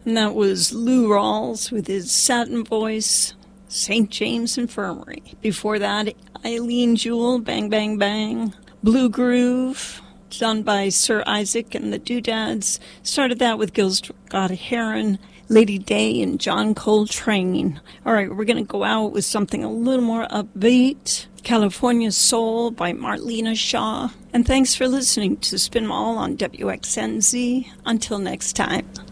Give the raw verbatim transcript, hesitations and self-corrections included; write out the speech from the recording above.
And that was Lou Rawls with his satin voice, Saint James Infirmary. Before that, Eileen Jewell, Bang Bang Bang. Blue Groove, done by Sir Isaac and the Doodads. Started that with Gil Scott-Heron, Lady Day, and John Coltrane. All right, we're going to go out with something a little more upbeat. California Soul by Marlena Shaw. And thanks for listening to Spin Mall on W X N Z. Until next time.